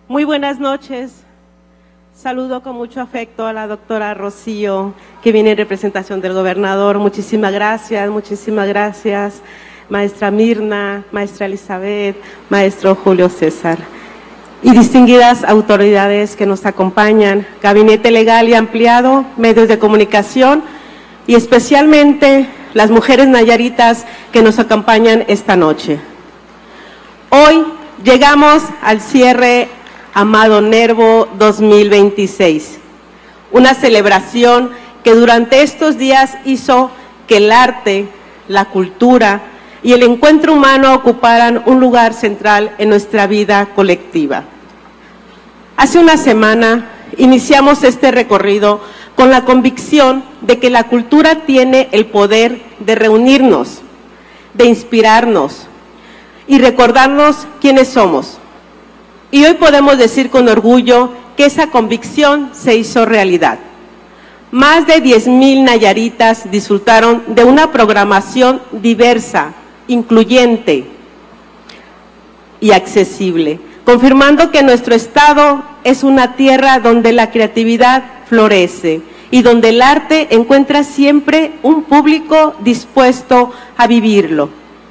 Muy buenas noches. Saludo con mucho afecto a la doctora Rocío, que viene en representación del gobernador. Muchísimas gracias, maestra Mirna, maestra Elizabeth, maestro Julio César. Y distinguidas autoridades que nos acompañan, gabinete legal y ampliado, medios de comunicación y especialmente las mujeres nayaritas que nos acompañan esta noche. Hoy llegamos al cierre Amado Nervo 2026, una celebración que durante estos días hizo que el arte, la cultura y el encuentro humano ocuparan un lugar central en nuestra vida colectiva. Hace una semana iniciamos este recorrido con la convicción de que la cultura tiene el poder de reunirnos, de inspirarnos y recordarnos quiénes somos. Y hoy podemos decir con orgullo que esa convicción se hizo realidad. Más de 10,000 nayaritas disfrutaron de una programación diversa, incluyente y accesible, confirmando que nuestro estado es una tierra donde la creatividad florece y donde el arte encuentra siempre un público dispuesto a vivirlo.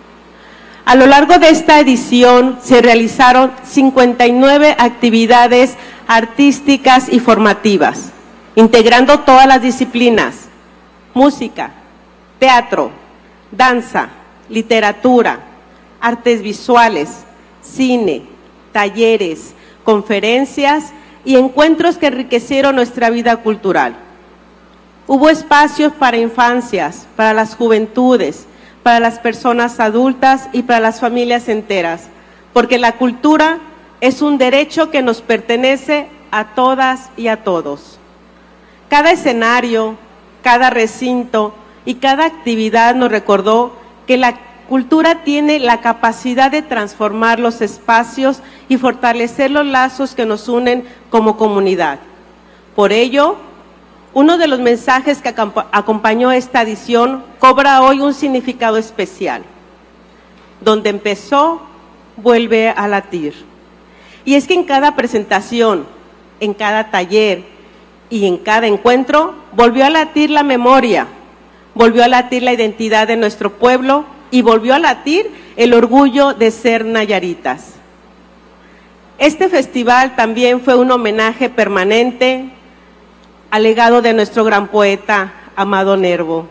A lo largo de esta edición se realizaron 59 actividades artísticas y formativas, integrando todas las disciplinas: música, teatro, danza, literatura, artes visuales, cine, talleres, conferencias y encuentros que enriquecieron nuestra vida cultural. Hubo espacios para infancias, para las juventudes, para las personas adultas y para las familias enteras, porque la cultura es un derecho que nos pertenece a todas y a todos. Cada escenario, cada recinto y cada actividad nos recordó que la cultura tiene la capacidad de transformar los espacios y fortalecer los lazos que nos unen como comunidad. Por ello, uno de los mensajes que acompañó esta edición cobra hoy un significado especial. Donde empezó, vuelve a latir. Y es que en cada presentación, en cada taller y en cada encuentro, volvió a latir la memoria, volvió a latir la identidad de nuestro pueblo y volvió a latir el orgullo de ser nayaritas. Este festival también fue un homenaje permanente al legado de nuestro gran poeta, Amado Nervo.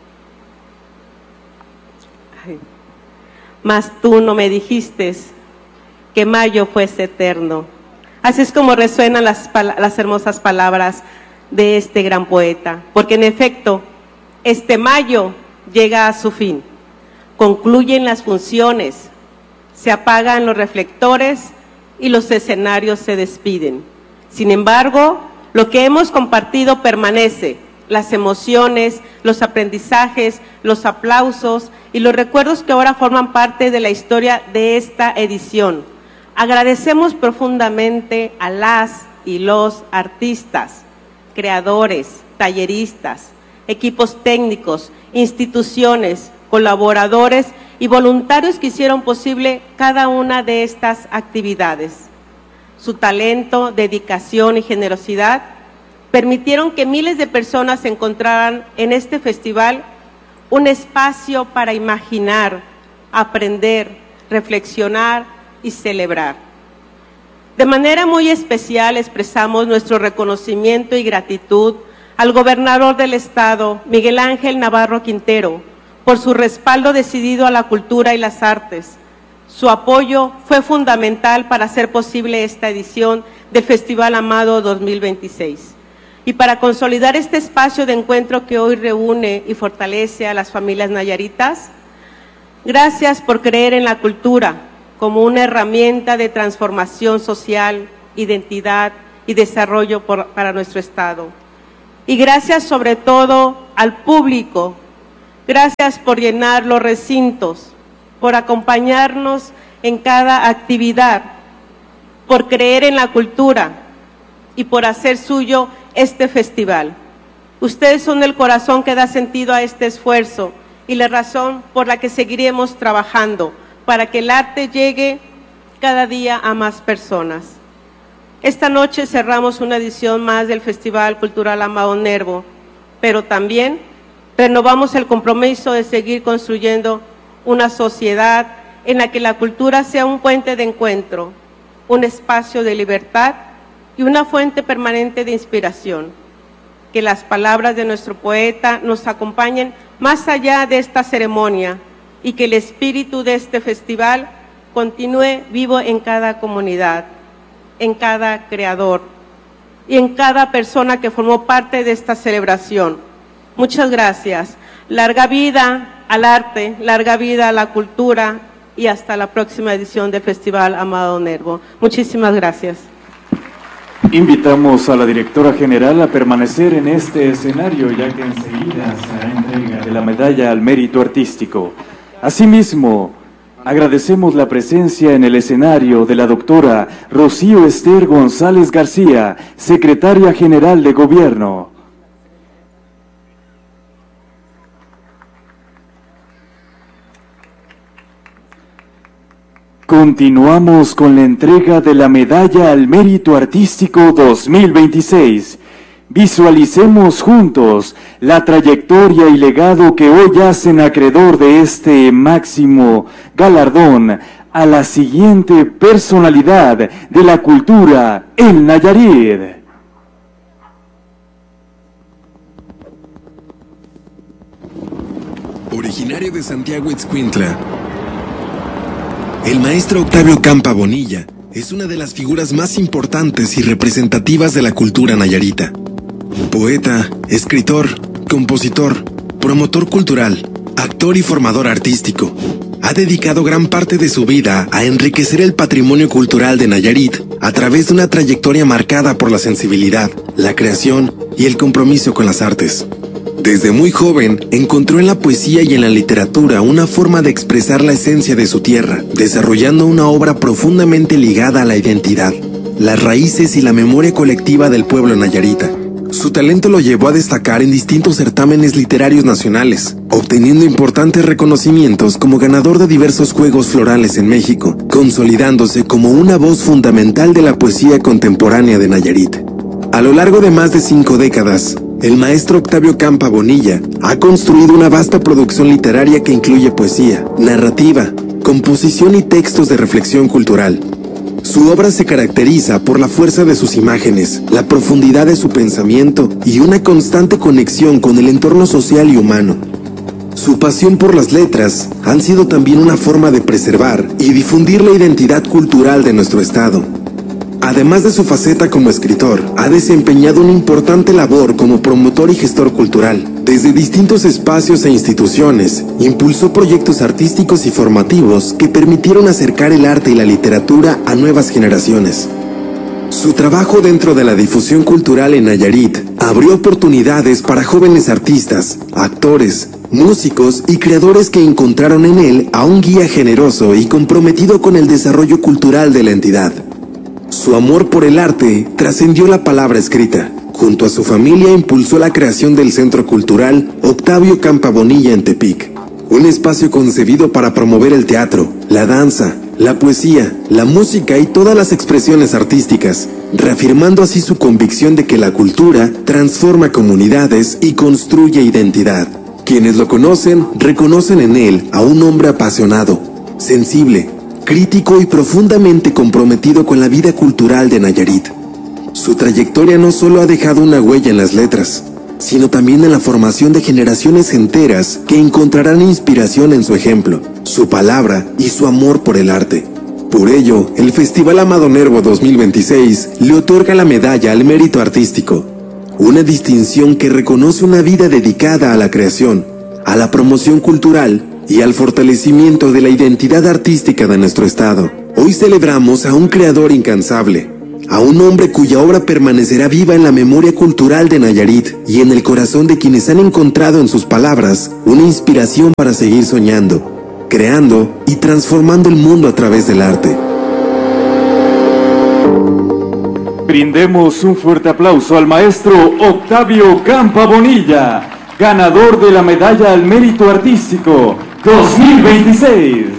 Mas tú no me dijiste que mayo fuese eterno. Así es como resuenan las hermosas palabras de este gran poeta, porque en efecto, este mayo llega a su fin. Concluyen las funciones, se apagan los reflectores y los escenarios se despiden. Sin embargo, lo que hemos compartido permanece: las emociones, los aprendizajes, los aplausos y los recuerdos que ahora forman parte de la historia de esta edición. Agradecemos profundamente a las y los artistas, creadores, talleristas, equipos técnicos, instituciones, colaboradores y voluntarios que hicieron posible cada una de estas actividades. Su talento, dedicación y generosidad permitieron que miles de personas encontraran en este festival un espacio para imaginar, aprender, reflexionar y celebrar. De manera muy especial expresamos nuestro reconocimiento y gratitud al gobernador del estado, Miguel Ángel Navarro Quintero, por su respaldo decidido a la cultura y las artes. Su apoyo fue fundamental para hacer posible esta edición del Festival Amado 2026 y para consolidar este espacio de encuentro que hoy reúne y fortalece a las familias nayaritas. Gracias por creer en la cultura como una herramienta de transformación social, identidad y desarrollo para nuestro estado. Y gracias sobre todo al público. Gracias por llenar los recintos, por acompañarnos en cada actividad, por creer en la cultura y por hacer suyo este festival. Ustedes son el corazón que da sentido a este esfuerzo y la razón por la que seguiremos trabajando para que el arte llegue cada día a más personas. Esta noche cerramos una edición más del Festival Cultural Amado Nervo, pero también renovamos el compromiso de seguir construyendo una sociedad en la que la cultura sea un puente de encuentro, un espacio de libertad y una fuente permanente de inspiración. Que las palabras de nuestro poeta nos acompañen más allá de esta ceremonia y que el espíritu de este festival continúe vivo en cada comunidad, en cada creador y en cada persona que formó parte de esta celebración. Muchas gracias. Larga vida al arte, larga vida a la cultura y hasta la próxima edición del Festival Amado Nervo. Muchísimas gracias. Invitamos a la directora general a permanecer en este escenario, ya que enseguida será entrega de la medalla al mérito artístico. Asimismo, agradecemos la presencia en el escenario de la doctora Rocío Esther González García, secretaria general de Gobierno. Continuamos con la entrega de la Medalla al Mérito Artístico 2026. Visualicemos juntos la trayectoria y legado que hoy hacen acreedor de este máximo galardón a la siguiente personalidad de la cultura en Nayarit. Originario de Santiago Ixcuintla, el maestro Octavio Campa Bonilla es una de las figuras más importantes y representativas de la cultura nayarita. Poeta, escritor, compositor, promotor cultural, actor y formador artístico. Ha dedicado gran parte de su vida a enriquecer el patrimonio cultural de Nayarit a través de una trayectoria marcada por la sensibilidad, la creación y el compromiso con las artes. Desde muy joven, encontró en la poesía y en la literatura una forma de expresar la esencia de su tierra, desarrollando una obra profundamente ligada a la identidad, las raíces y la memoria colectiva del pueblo nayarita. Su talento lo llevó a destacar en distintos certámenes literarios nacionales, obteniendo importantes reconocimientos como ganador de diversos juegos florales en México, consolidándose como una voz fundamental de la poesía contemporánea de Nayarit. A lo largo de más de 5 décadas, el maestro Octavio Campa Bonilla ha construido una vasta producción literaria que incluye poesía, narrativa, composición y textos de reflexión cultural. Su obra se caracteriza por la fuerza de sus imágenes, la profundidad de su pensamiento y una constante conexión con el entorno social y humano. Su pasión por las letras han sido también una forma de preservar y difundir la identidad cultural de nuestro estado. Además de su faceta como escritor, ha desempeñado una importante labor como promotor y gestor cultural. Desde distintos espacios e instituciones, impulsó proyectos artísticos y formativos que permitieron acercar el arte y la literatura a nuevas generaciones. Su trabajo dentro de la difusión cultural en Nayarit abrió oportunidades para jóvenes artistas, actores, músicos y creadores que encontraron en él a un guía generoso y comprometido con el desarrollo cultural de la entidad. Su amor por el arte trascendió la palabra escrita. Junto a su familia impulsó la creación del Centro Cultural Octavio Campa Bonilla en Tepic, un espacio concebido para promover el teatro, la danza, la poesía, la música y todas las expresiones artísticas, reafirmando así su convicción de que la cultura transforma comunidades y construye identidad. Quienes lo conocen, reconocen en él a un hombre apasionado, sensible, crítico y profundamente comprometido con la vida cultural de Nayarit. Su trayectoria no solo ha dejado una huella en las letras, sino también en la formación de generaciones enteras que encontrarán inspiración en su ejemplo, su palabra y su amor por el arte. Por ello, el Festival Amado Nervo 2026 le otorga la medalla al mérito artístico, una distinción que reconoce una vida dedicada a la creación, a la promoción cultural y al fortalecimiento de la identidad artística de nuestro estado. Hoy celebramos a un creador incansable, a un hombre cuya obra permanecerá viva en la memoria cultural de Nayarit y en el corazón de quienes han encontrado en sus palabras una inspiración para seguir soñando, creando y transformando el mundo a través del arte. Brindemos un fuerte aplauso al maestro Octavio Campa Bonilla, ganador de la Medalla al Mérito Artístico 2026.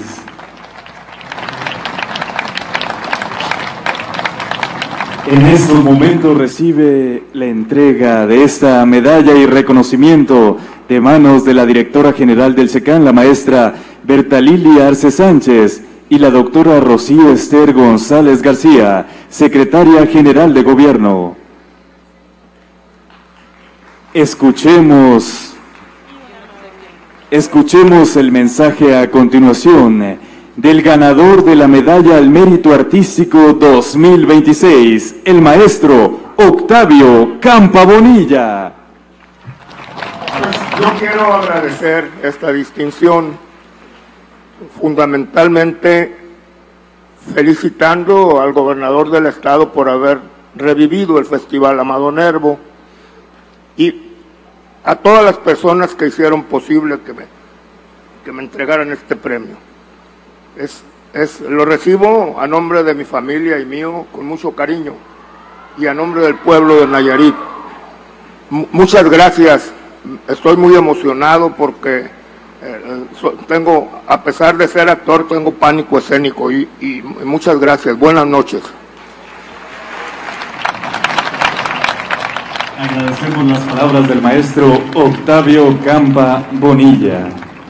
En estos momentos recibe la entrega de esta medalla y reconocimiento de manos de la directora general del SECAN, la maestra Berta Lilia Arce Sánchez, y la doctora Rocío Esther González García, secretaria general de Gobierno. Escuchemos el mensaje a continuación del ganador de la Medalla al Mérito Artístico 2026, el maestro Octavio Campa Bonilla. Yo quiero agradecer esta distinción, fundamentalmente felicitando al gobernador del estado por haber revivido el Festival Amado Nervo y a todas las personas que hicieron posible que me entregaran este premio. Lo recibo a nombre de mi familia y mío con mucho cariño y a nombre del pueblo de Nayarit. Muchas gracias, estoy muy emocionado porque a pesar de ser actor, tengo pánico escénico y muchas gracias, buenas noches. Agradecemos las palabras del maestro Octavio Campa Bonilla.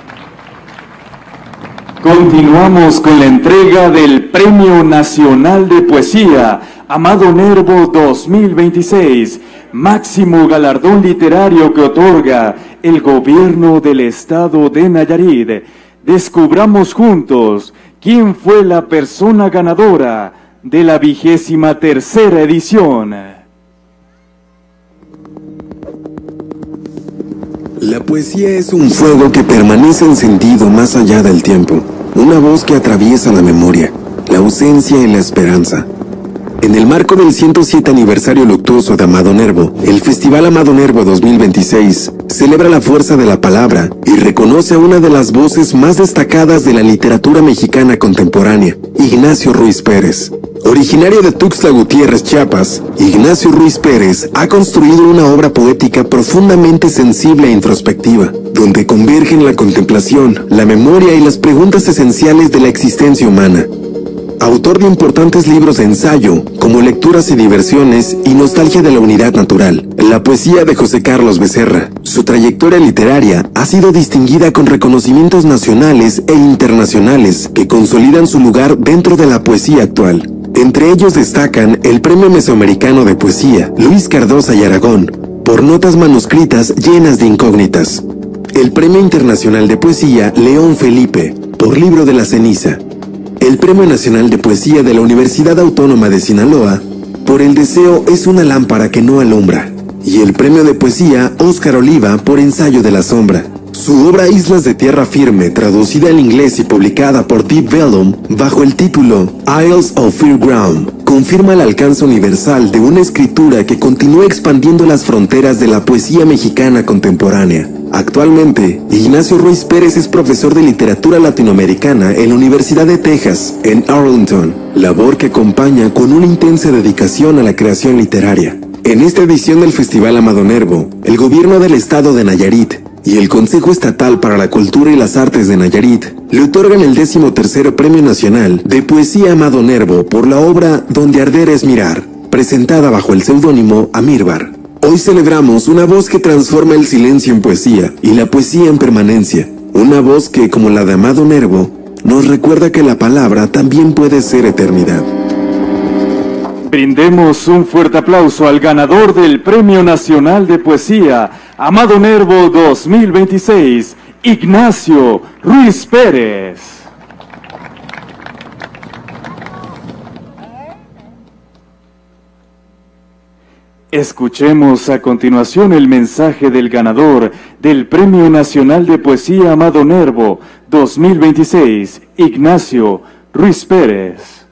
Continuamos con la entrega del Premio Nacional de Poesía Amado Nervo 2026, máximo galardón literario que otorga el gobierno del estado de Nayarit. Descubramos juntos quién fue la persona ganadora de la 23ª edición. La poesía es un fuego que permanece encendido más allá del tiempo, una voz que atraviesa la memoria, la ausencia y la esperanza. En el marco del 107 aniversario luctuoso de Amado Nervo, el Festival Amado Nervo 2026 celebra la fuerza de la palabra y reconoce a una de las voces más destacadas de la literatura mexicana contemporánea, Ignacio Ruiz Pérez. Originario de Tuxtla Gutiérrez, Chiapas, Ignacio Ruiz Pérez ha construido una obra poética profundamente sensible e introspectiva, donde convergen la contemplación, la memoria y las preguntas esenciales de la existencia humana. Autor de importantes libros de ensayo, como Lecturas y Diversiones y Nostalgia de la Unidad Natural, la poesía de José Carlos Becerra. Su trayectoria literaria ha sido distinguida con reconocimientos nacionales e internacionales que consolidan su lugar dentro de la poesía actual. Entre ellos destacan el Premio Mesoamericano de Poesía Luis Cardosa y Aragón, por notas manuscritas llenas de incógnitas. El Premio Internacional de Poesía León Felipe, por Libro de la Ceniza. El Premio Nacional de Poesía de la Universidad Autónoma de Sinaloa, por El deseo es una lámpara que no alumbra. Y el Premio de Poesía Óscar Oliva, por Ensayo de la Sombra. Su obra Islas de Tierra Firme, traducida al inglés y publicada por Deep Vellum bajo el título Isles of Fair Ground, confirma el alcance universal de una escritura que continúa expandiendo las fronteras de la poesía mexicana contemporánea. Actualmente, Ignacio Ruiz Pérez es profesor de literatura latinoamericana en la Universidad de Texas, en Arlington, labor que acompaña con una intensa dedicación a la creación literaria. En esta edición del Festival Amado Nervo, el gobierno del estado de Nayarit y el Consejo Estatal para la Cultura y las Artes de Nayarit le otorgan el 13º Premio Nacional de Poesía Amado Nervo por la obra Donde arder es mirar, presentada bajo el seudónimo Amirbar. Hoy celebramos una voz que transforma el silencio en poesía y la poesía en permanencia. Una voz que, como la de Amado Nervo, nos recuerda que la palabra también puede ser eternidad. Brindemos un fuerte aplauso al ganador del Premio Nacional de Poesía Amado Nervo 2026, Ignacio Ruiz Pérez. Escuchemos a continuación el mensaje del ganador del Premio Nacional de Poesía Amado Nervo 2026, Ignacio Ruiz Pérez.